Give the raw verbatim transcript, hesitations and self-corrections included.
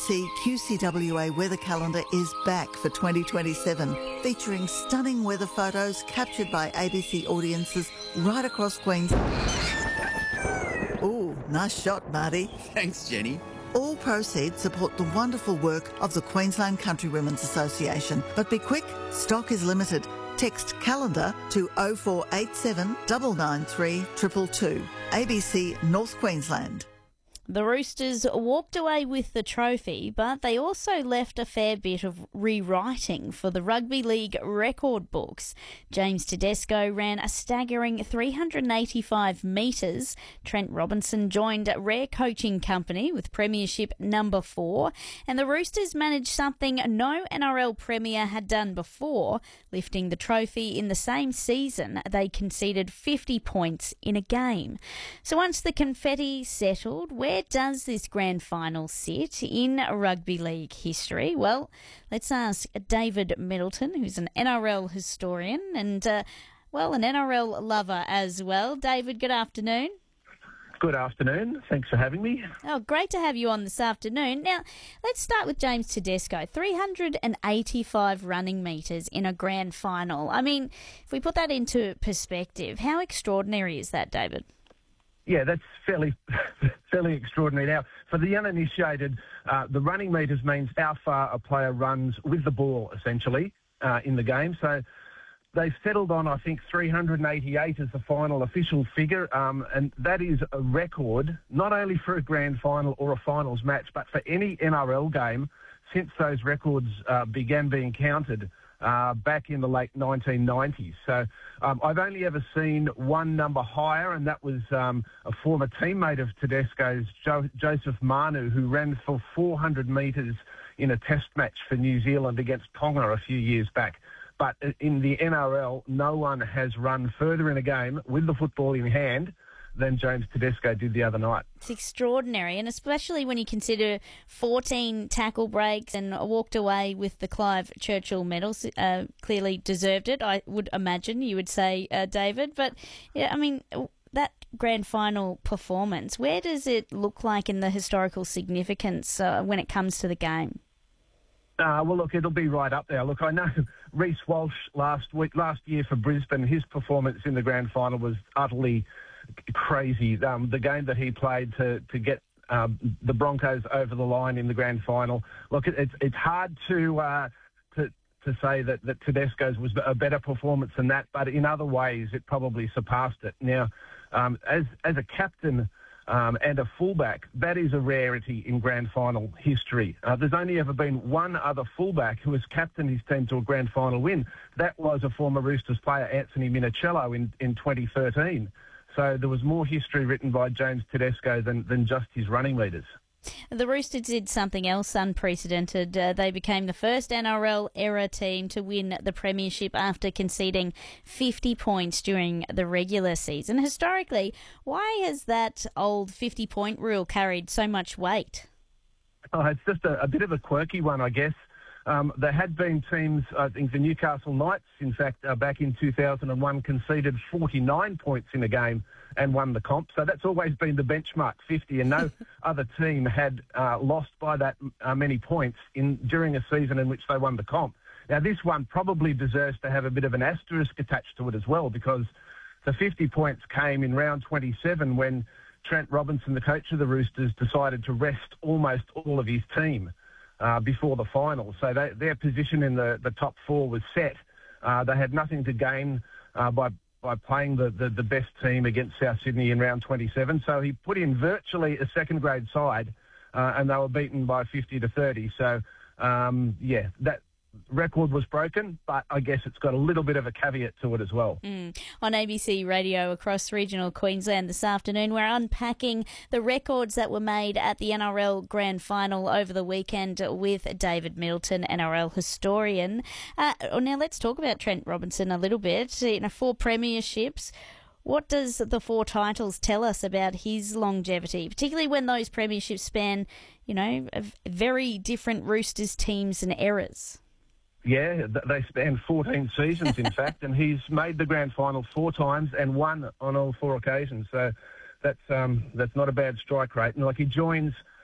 C Q C W A weather calendar is back for twenty twenty-seven, featuring stunning weather photos captured by A B C audiences right across Queensland. Ooh, nice shot, Marty. Thanks, Jenny. All proceeds support the wonderful work of the Queensland Country Women's Association. But be quick, stock is limited. Text calendar to oh four eight seven, nine nine three, two two two. A B C North Queensland. The Roosters walked away with the trophy, but they also left a fair bit of rewriting for the Rugby League record books. James Tedesco ran a staggering three hundred eighty-five metres. Trent Robinson joined Rare Coaching Company with premiership number four. And the Roosters managed something no N R L premier had done before, lifting the trophy in the same season. They conceded fifty points in a game. So once the confetti settled, where Where does this grand final sit in rugby league history? Well, let's ask David Middleton, who's an N R L historian and, uh, well, an N R L lover as well. David, good afternoon. Good afternoon. Thanks for having me. Oh, great to have you on this afternoon. Now, let's start with James Tedesco. three hundred eighty-five running metres in a grand final. I mean, if we put that into perspective, how extraordinary is that, David? Yeah, that's fairly fairly extraordinary. Now, for the uninitiated, uh, the running metres means how far a player runs with the ball, essentially, uh, in the game. So they've settled on, I think, three hundred eighty-eight as the final official figure, um, and that is a record, not only for a grand final or a finals match, but for any N R L game since those records uh, began being counted uh, back in the late nineteen nineties. So um, I've only ever seen one number higher, and that was um, a former teammate of Tedesco's, jo- Joseph Manu, who ran for four hundred metres in a test match for New Zealand against Tonga a few years back. But in the N R L, no one has run further in a game with the football in hand than James Tedesco did the other night. It's extraordinary, and especially when you consider fourteen tackle breaks and walked away with the Clive Churchill medal. Uh, clearly deserved it, I would imagine you would say, uh, David. But, yeah, I mean, that grand final performance, where does it look like in the historical significance uh, when it comes to the game? Uh, well, look, it'll be right up there. Look, I know Reece Walsh last week, last year for Brisbane, his performance in the grand final was utterly crazy. Um, the game that he played to to get um, the Broncos over the line in the grand final. Look, it, it's it's hard to uh, to to say that that Tedesco's was a better performance than that, but in other ways, it probably surpassed it. Now, um, as as a captain um, and a fullback, that is a rarity in grand final history. Uh, there's only ever been one other fullback who has captained his team to a grand final win. That was a former Roosters player, Anthony Minichiello, in in twenty thirteen. So there was more history written by James Tedesco than, than just his running meters. The Roosters did something else unprecedented. Uh, they became the first N R L era team to win the premiership after conceding fifty points during the regular season. Historically, why has that old fifty-point rule carried so much weight? Oh, it's just a, a bit of a quirky one, I guess. Um, there had been teams, I think the Newcastle Knights, in fact, uh, back in two thousand one, conceded forty-nine points in a game and won the comp. So that's always been the benchmark, fifty, and no other team had uh, lost by that uh, many points in during a season in which they won the comp. Now, this one probably deserves to have a bit of an asterisk attached to it as well, because the fifty points came in round twenty-seven when Trent Robinson, the coach of the Roosters, decided to rest almost all of his team Uh, before the final. So they, their position in the, the top four was set. Uh, they had nothing to gain uh, by by playing the, the, the best team against South Sydney in round twenty-seven. So he put in virtually a second-grade side, uh, and they were beaten by fifty to thirty. So, um, yeah, that record was broken, but I guess it's got a little bit of a caveat to it as well. Mm. On A B C Radio across regional Queensland this afternoon, we're unpacking the records that were made at the N R L Grand Final over the weekend with David Middleton, N R L historian. Uh, now let's talk about Trent Robinson a little bit. You know, four premierships. What does the four titles tell us about his longevity, particularly when those premierships span, you know, very different Roosters teams and eras? Yeah, they span fourteen seasons, in fact, and he's made the grand final four times and won on all four occasions. So that's um, that's not a bad strike rate. And like he joins